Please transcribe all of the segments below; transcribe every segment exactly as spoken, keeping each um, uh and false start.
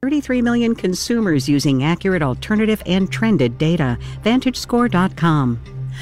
thirty-three million consumers using accurate, alternative, and trended data. Vantage Score dot com.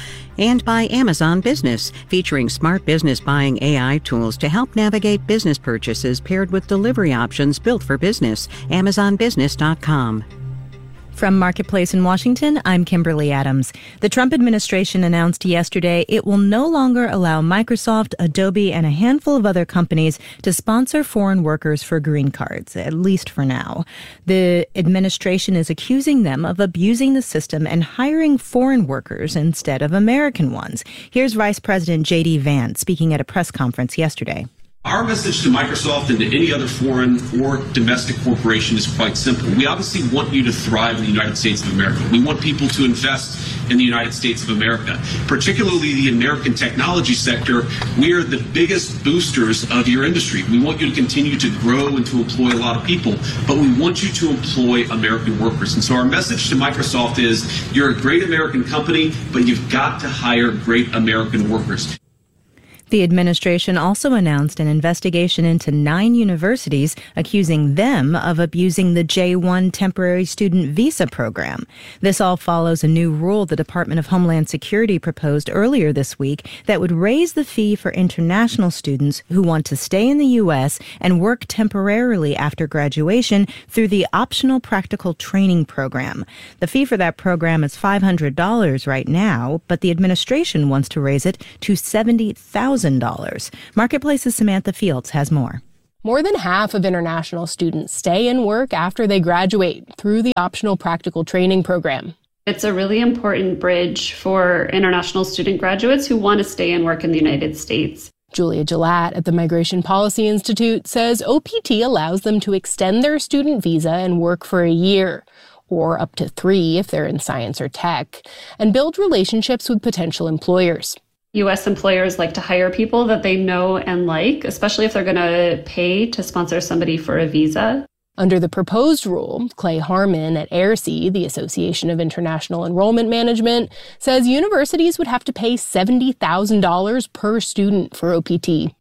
And by Amazon Business, featuring smart business buying A I tools to help navigate business purchases paired with delivery options built for business. Amazon Business dot com. From Marketplace in Washington, I'm Kimberly Adams. The Trump administration announced yesterday it will no longer allow Microsoft, Adobe, and a handful of other companies to sponsor foreign workers for green cards, at least for now. The administration is accusing them of abusing the system and hiring foreign workers instead of American ones. Here's Vice President J D Vance speaking at a press conference yesterday. Our message to Microsoft and to any other foreign or domestic corporation is quite simple. We obviously want you to thrive in the United States of America. We want people to invest in the United States of America, particularly the American technology sector. We are the biggest boosters of your industry. We want you to continue to grow and to employ a lot of people, but we want you to employ American workers. And so our message to Microsoft is you're a great American company, but you've got to hire great American workers. The administration also announced an investigation into nine universities, accusing them of abusing the J one temporary student visa program. This all follows a new rule the Department of Homeland Security proposed earlier this week that would raise the fee for international students who want to stay in the U S and work temporarily after graduation through the optional practical training program. The fee for that program is five hundred dollars right now, but the administration wants to raise it to seventy thousand dollars. Marketplace's Samantha Fields has more. More than half of international students stay and work after they graduate through the optional practical training program. It's a really important bridge for international student graduates who want to stay and work in the United States. Julia Gillette at the Migration Policy Institute says O P T allows them to extend their student visa and work for a year, or up to three if they're in science or tech, and build relationships with potential employers. U S employers like to hire people that they know and like, especially if they're going to pay to sponsor somebody for a visa. Under the proposed rule, Clay Harmon at A I R S E, the Association of International Enrollment Management, says universities would have to pay seventy thousand dollars per student for O P T.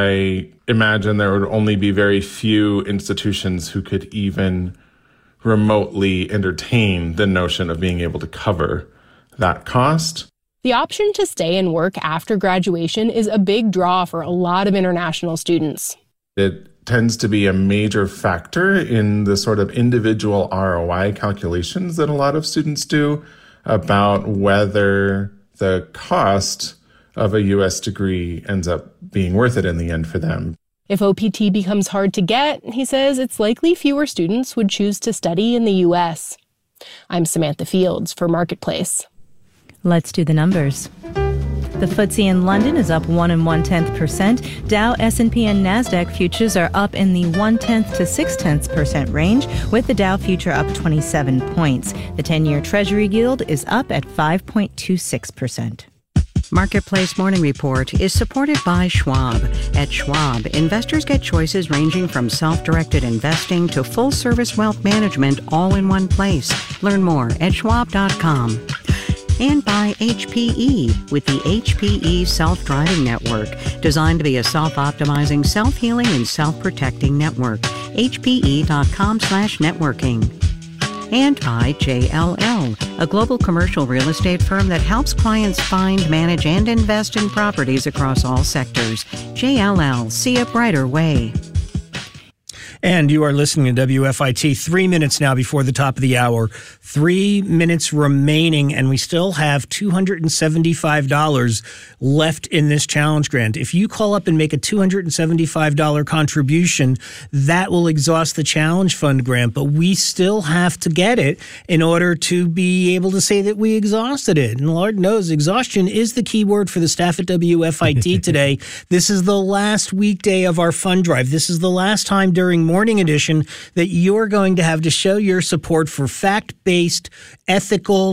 I imagine there would only be very few institutions who could even remotely entertain the notion of being able to cover that cost. The option to stay and work after graduation is a big draw for a lot of international students. It tends to be a major factor in the sort of individual R O I calculations that a lot of students do about whether the cost of a U S degree ends up being worth it in the end for them. If O P T becomes hard to get, he says it's likely fewer students would choose to study in the U S. I'm Samantha Fields for Marketplace. Let's do the numbers. The F T S E in London is up one and one tenth percent. Dow, S and P, and Nasdaq futures are up in the one tenth to six tenths percent range, with the Dow future up twenty-seven points. The ten-year Treasury yield is up at five point two six percent. Marketplace Morning Report is supported by Schwab. At Schwab, investors get choices ranging from self-directed investing to full-service wealth management all in one place. Learn more at schwab dot com. And by H P E with the H P E Self-Driving Network, designed to be a self-optimizing, self-healing, and self-protecting network. H P E dot com slash networking. And by J L L, a global commercial real estate firm that helps clients find, manage, and invest in properties across all sectors. J L L, see a brighter way. And you are listening to W F I T. Three minutes now before the top of the hour. Three minutes remaining, and we still have two hundred seventy-five dollars left in this challenge grant. If you call up and make a two hundred seventy-five dollars contribution, that will exhaust the challenge fund grant, but we still have to get it in order to be able to say that we exhausted it. And Lord knows, exhaustion is the key word for the staff at W F I T today. This is the last weekday of our fund drive. This is the last time during Morning Edition that you're going to have to show your support for fact-based, ethical,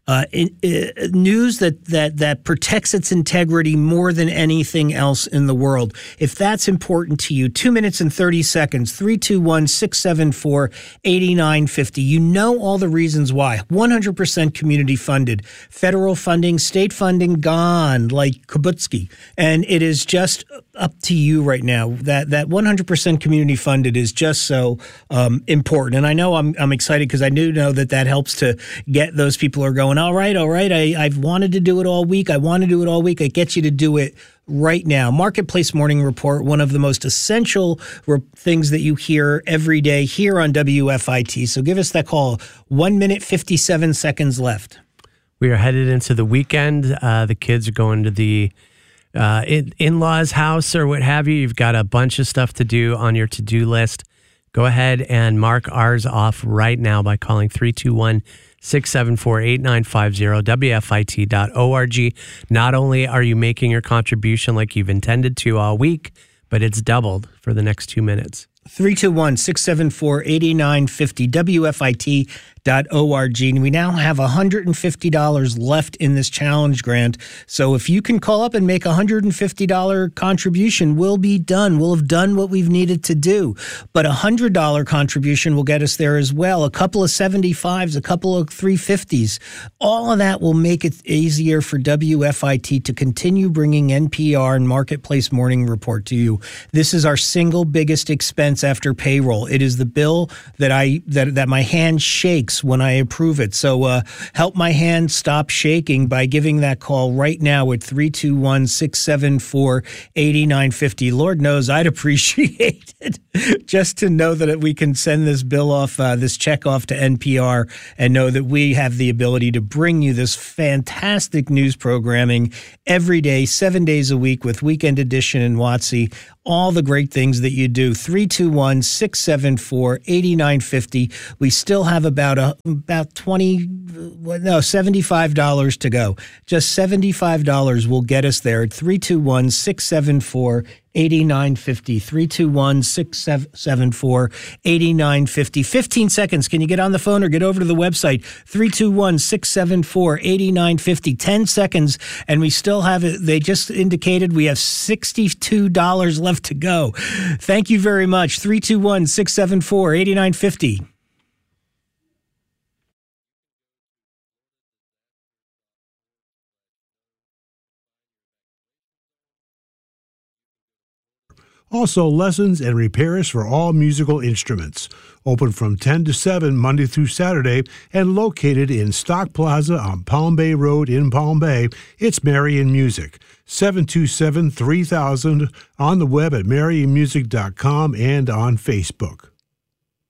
uh, in, uh, news that, that, that protects its integrity more than anything else in the world. If that's important to you, two minutes and thirty seconds, three two one, six seven four, eight nine five zero. You know all the reasons why. one hundred percent community funded. Federal funding, state funding gone like Kibutsky. And it is just up to you right now. That that one hundred percent community funded is just so um, important. And I know I'm I'm excited because I do know that that helps to get those people who are going, all right, all right, I, I've wanted to do it all week. I want to do it all week. It gets you to do it right now. Marketplace Morning Report, one of the most essential re- things that you hear every day here on W F I T. So give us that call. One minute, fifty-seven seconds left. We are headed into the weekend. Uh, the kids are going to the uh, in- in-laws house or what have you. You've got a bunch of stuff to do on your to-do list. Go ahead and mark ours off right now by calling three two one, six seven four, eight nine five zero, W F I T dot org. Not only are you making your contribution like you've intended to all week, but it's doubled for the next two minutes. three two one, six seven four, eight nine five zero, W F I T dot org. And we now have one hundred fifty dollars left in this challenge grant. So if you can call up and make a one hundred fifty dollars contribution, we'll be done. We'll have done what we've needed to do. But a one hundred dollars contribution will get us there as well. A couple of seventy-fives, a couple of three fifties. All of that will make it easier for W F I T to continue bringing N P R and Marketplace Morning Report to you. This is our single biggest expense after payroll. It is the bill that I that, that my hand shakes when I approve it. So uh, help my hand stop shaking by giving that call right now at three two one, six seven four, eight nine five zero. Lord knows I'd appreciate it just to know that we can send this bill off, uh, this check off to N P R and know that we have the ability to bring you this fantastic news programming every day, seven days a week with Weekend Edition and WotC. All the great things that you do. three two one, six seven four, eight nine five zero. We still have about a, about twenty, no, seventy-five dollars to go. Just seventy-five dollars will get us there at three two one, six seven four, eight nine five zero. three two one, six seven four, eight nine five zero. fifteen seconds. Can you get on the phone or get over to the website? three two one, six seven four, eight nine five zero. ten seconds, and we still have it. They just indicated we have sixty-two dollars left to go. Thank you very much. three two one, six seven four, eight nine five zero. Also, lessons and repairs for all musical instruments. Open from ten to seven Monday through Saturday and located in Stock Plaza on Palm Bay Road in Palm Bay. It's Marion Music. seven two seven, three thousand on the web at marion music dot com and on Facebook.